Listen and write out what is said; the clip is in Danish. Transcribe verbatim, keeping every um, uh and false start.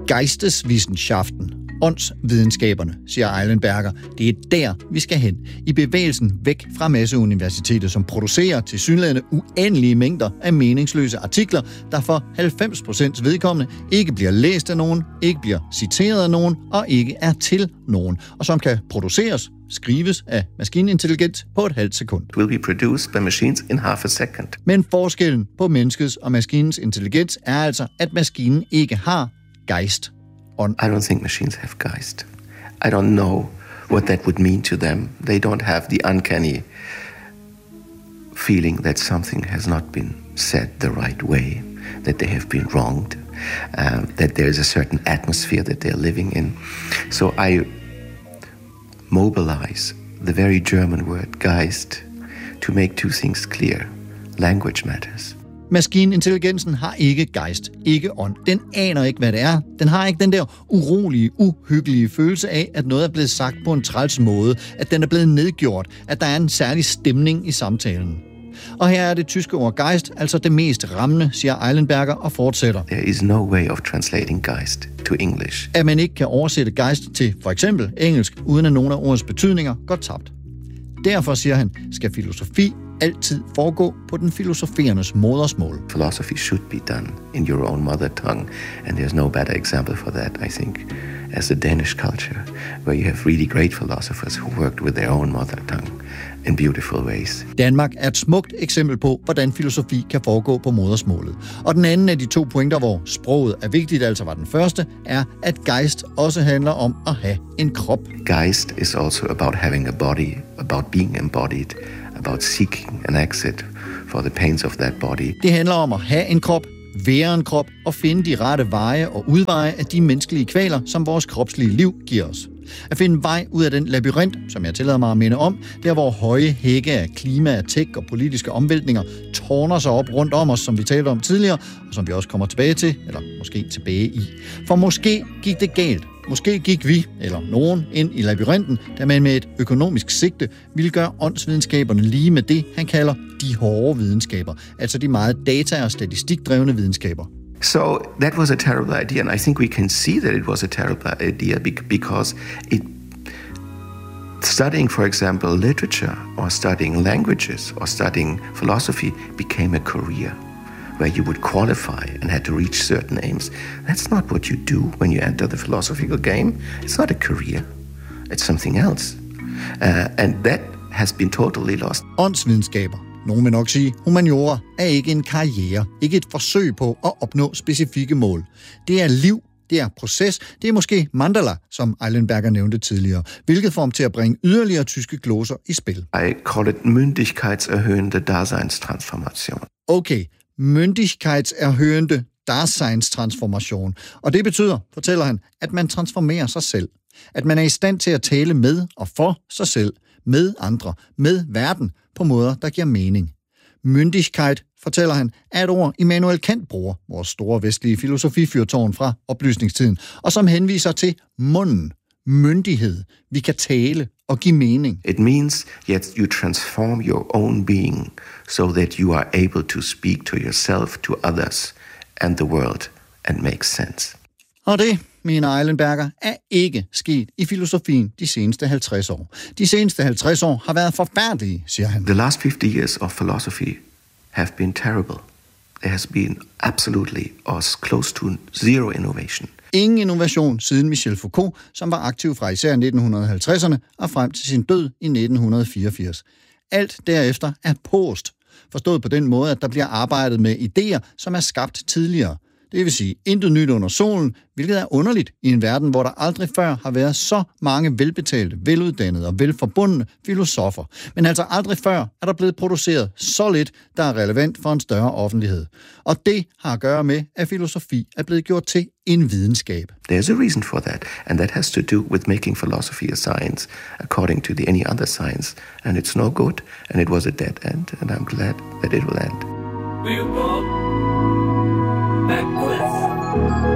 Geisteswissenschaften, åndsvidenskaberne, siger Eilenberger. Det er der, vi skal hen. I bevægelsen væk fra masseuniversitetet, som producerer tilsyneladende uendelige mængder af meningsløse artikler, der for halvfems procent vedkommende ikke bliver læst af nogen, ikke bliver citeret af nogen og ikke er til nogen, og som kan produceres, skrives af maskinintelligens på et halvt sekund. It will be produced by machines in half a second. Men forskellen på menneskets og maskinens intelligens er altså, at maskinen ikke har Geist. On. I don't think machines have Geist. I don't know what that would mean to them. They don't have the uncanny feeling that something has not been said the right way, that they have been wronged, um, that there is a certain atmosphere that they're living in. So I mobilize the very German word Geist to make two things clear. Language matters. Maskinintelligensen har ikke gejst, ikke ånd. Den aner ikke, hvad det er. Den har ikke den der urolige, uhyggelige følelse af, at noget er blevet sagt på en træls måde, at den er blevet nedgjort, at der er en særlig stemning i samtalen. Og her er det tyske ord Geist, altså det mest rammende, siger Eilenberger og fortsætter. There is no way of translating Geist to English. At man ikke kan oversætte Geist til for eksempel engelsk, uden at nogle af ordets betydninger går tabt. Derfor, siger han, skal filosofi altid foregå på den filosoferendes modersmål. Philosophy should be done in your own mother tongue, and there's no better example for that, I think, as the Danish culture, where you have really great philosophers who worked with their own mother tongue in beautiful ways. Danmark er et smukt eksempel på, hvordan filosofi kan foregå på modersmålet. Og den anden af de to pointer, hvor sproget er vigtigt, altså var den første, er, at Geist også handler om at have en krop. Geist is also about having a body, about being embodied, about seeking an exit for the pains of that body. Det handler om at have en krop, være en krop og finde de rette veje og udveje af de menneskelige kvaler, som vores kropslige liv giver os. At finde vej ud af den labyrint, som jeg tillader mig at minde om, der hvor høje hække af klima, tech og politiske omvæltninger tårner sig op rundt om os, som vi talte om tidligere, og som vi også kommer tilbage til, eller måske tilbage i. For måske gik det galt. Måske gik vi, eller nogen, ind i labyrinten, da man med et økonomisk sigte ville gøre åndsvidenskaberne lige med det, han kalder de hårde videnskaber, altså de meget data- og statistikdrevne videnskaber. So that was a terrible idea, and I think we can see that it was a terrible idea because it studying, for example, literature or studying languages or studying philosophy became a career where you would qualify and had to reach certain aims. That's not what you do when you enter the philosophical game. It's not a career. It's something else. Uh, and that has been totally lost. Åndsvidenskaber, nogen vil nok sige humaniora, er ikke en karriere, ikke et forsøg på at opnå specifikke mål. Det er liv, det er proces, det er måske mandala, som Eilenberger nævnte tidligere, hvilket får ham til at bringe yderligere tyske gloser i spil. I call it mündigkeitserhöhende Daseinstransformation. Okay, mündigkeitserhöhende Daseinstransformation. Og det betyder, fortæller han, at man transformerer sig selv. At man er i stand til at tale med og for sig selv, med andre, med verden, på måder, der giver mening. Mündigkeit, fortæller han, er et ord, Immanuel Kant bruger, vores store vestlige filosofifyrtårn fra oplysningstiden, og som henviser til munden, myndighed. Vi kan tale og give mening. It means that you transform your own being so that you are able to speak to yourself, to others and the world and make sense. Og det, mener Eilenberger, er ikke sket i filosofien de seneste halvtreds år. De seneste halvtreds år har været forfærdelige, siger han. The last fifty years of philosophy have been terrible. There has been absolutely or close to zero innovation. Ingen innovation siden Michel Foucault, som var aktiv fra især nitten halvtredserne og frem til sin død i nitten fireogfirs. Alt derefter er post, forstået på den måde, at der bliver arbejdet med idéer, som er skabt tidligere. Det vil sige intet nyt under solen, hvilket er underligt i en verden, hvor der aldrig før har været så mange velbetalte, veluddannede og velforbundne filosofer. Men altså aldrig før er der blevet produceret så lidt, der er relevant for en større offentlighed. Og det har at gøre med, at filosofi er blevet gjort til en videnskab. There's a reason for that, and that has to do with making philosophy a science according to the any other science, and it's no good, and it was a dead end, and I'm glad that it will end. We'll walk backwards.